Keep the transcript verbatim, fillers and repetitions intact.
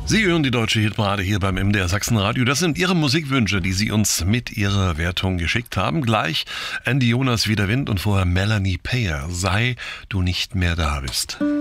Sie hören die deutsche Hitparade hier beim M D R Sachsenradio. Das sind Ihre Musikwünsche, die Sie uns mit Ihrer Wertung geschickt haben. Gleich Andy Jonas, Wie der Wind und vorher Melanie Payer, Sei du nicht mehr da bist.